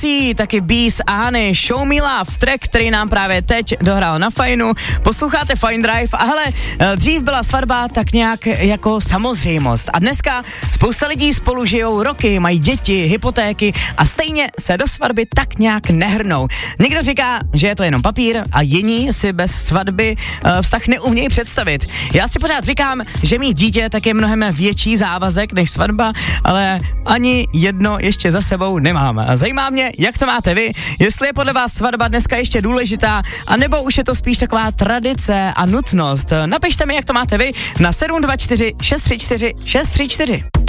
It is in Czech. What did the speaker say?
Lucy, taky Bees a Honey, Show Me Love, track, který nám právě teď dohrál na Fajnu. Posloucháte Fine Drive a hele, dřív byla svatba tak nějak jako samozřejmost a dneska spousta lidí spolu žijou roky, mají děti, hypotéky a stejně se do svatby tak nějak nehrnou. Někdo říká, že je to jenom papír a jiní si bez svatby vztah neumějí představit. Já si pořád říkám, že mít dítě tak je mnohem větší závazek než svatba, ale ani jedno ještě za sebou nemám. Zajímá mě, jak to máte vy, jestli je podle vás svatba dneska ještě důležitá, anebo už je to spíš taková tradice a nutnost. Napište mi, jak to máte vy na 724 634 634.